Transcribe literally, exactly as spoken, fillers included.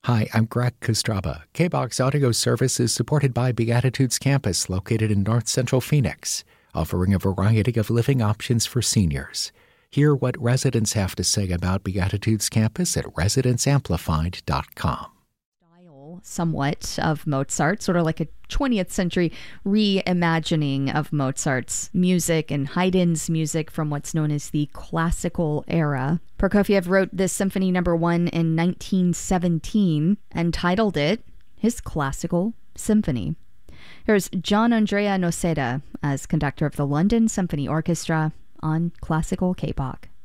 Hi, I'm Greg Kostraba. K-BOX Audio Service is supported by Beatitudes Campus, located in North Central Phoenix, offering a variety of living options for seniors. Hear what residents have to say about Beatitudes Campus at residents amplified dot com. Somewhat of Mozart, sort of like a twentieth century reimagining of Mozart's music and Haydn's music from what's known as the classical era. Prokofiev wrote this symphony number one in nineteen seventeen and titled it his Classical Symphony. Here's Gian Andrea Noceda as conductor of the London Symphony Orchestra on Classical K-P O C.